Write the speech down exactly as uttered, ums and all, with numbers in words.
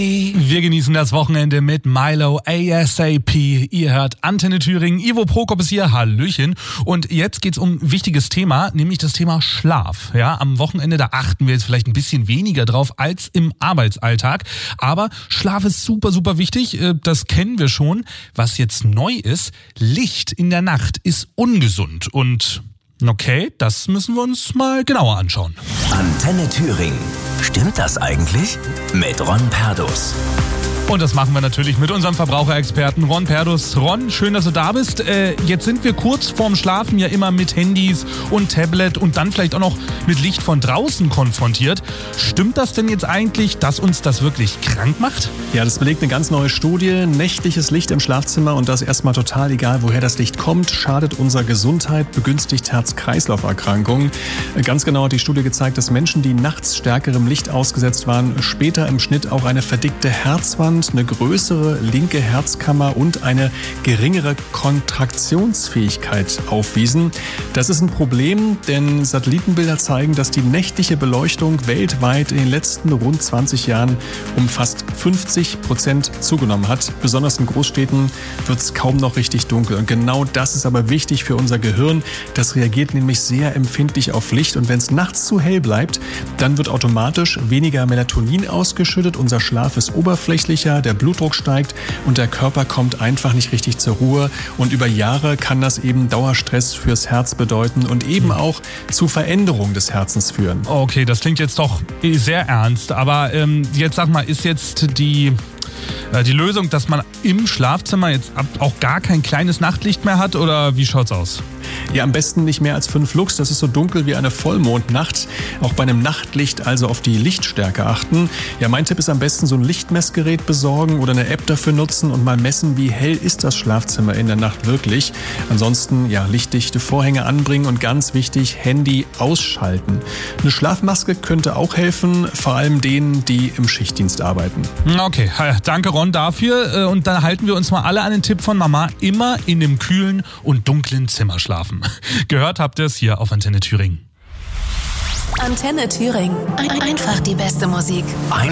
Wir genießen das Wochenende mit Milo A S A P. Ihr hört Antenne Thüringen. Ivo Prokop ist hier. Hallöchen. Und jetzt geht's um ein wichtiges Thema, nämlich das Thema Schlaf. Ja, am Wochenende, da achten wir jetzt vielleicht ein bisschen weniger drauf als im Arbeitsalltag. Aber Schlaf ist super, super wichtig. Das kennen wir schon. Was jetzt neu ist, Licht in der Nacht ist ungesund. Und okay, das müssen wir uns mal genauer anschauen. Antenne Thüringen. Stimmt das eigentlich? Mit Ron Perdus. Und das machen wir natürlich mit unserem Verbraucherexperten Ron Perdus. Ron, schön, dass du da bist. Äh, jetzt sind wir kurz vorm Schlafen ja immer mit Handys und Tablet und dann vielleicht auch noch mit Licht von draußen konfrontiert. Stimmt das denn jetzt eigentlich, dass uns das wirklich krank macht? Ja, das belegt eine ganz neue Studie. Nächtliches Licht im Schlafzimmer und das erstmal total egal, woher das Licht kommt, schadet unserer Gesundheit, begünstigt Herz-Kreislauf-Erkrankungen. Ganz genau hat die Studie gezeigt, dass Menschen, die nachts stärkerem Licht ausgesetzt waren, später im Schnitt auch eine verdickte Herzwand, eine größere linke Herzkammer und eine geringere Kontraktionsfähigkeit aufwiesen. Das ist ein Problem, denn Satellitenbilder zeigen, dass die nächtliche Beleuchtung weltweit in den letzten rund zwanzig Jahren um fast fünfzig Prozent zugenommen hat. Besonders in Großstädten wird es kaum noch richtig dunkel. Und genau das ist aber wichtig für unser Gehirn. Das reagiert nämlich sehr empfindlich auf Licht. Und wenn es nachts zu hell bleibt, dann wird automatisch weniger Melatonin ausgeschüttet. Unser Schlaf ist oberflächlicher, der Blutdruck steigt und der Körper kommt einfach nicht richtig zur Ruhe. Und über Jahre kann das eben Dauerstress fürs Herz bedeuten und eben auch zu Veränderungen des Herzens führen. Okay, das klingt jetzt doch sehr ernst. Aber ähm, jetzt sag mal, ist jetzt die... Die Lösung, dass man im Schlafzimmer jetzt auch gar kein kleines Nachtlicht mehr hat, oder wie schaut's aus? Ja, am besten nicht mehr als fünf Lux. Das ist so dunkel wie eine Vollmondnacht. Auch bei einem Nachtlicht also auf die Lichtstärke achten. Ja, mein Tipp ist am besten so ein Lichtmessgerät besorgen oder eine App dafür nutzen und mal messen, wie hell ist das Schlafzimmer in der Nacht wirklich. Ansonsten, ja, lichtdichte Vorhänge anbringen und ganz wichtig, Handy ausschalten. Eine Schlafmaske könnte auch helfen, vor allem denen, die im Schichtdienst arbeiten. Okay, danke Ron dafür. Und dann halten wir uns mal alle an den Tipp von Mama, immer in dem kühlen und dunklen Zimmer schlafen. Gehört habt ihr es hier auf Antenne Thüringen. Antenne Thüringen. Einfach die beste Musik.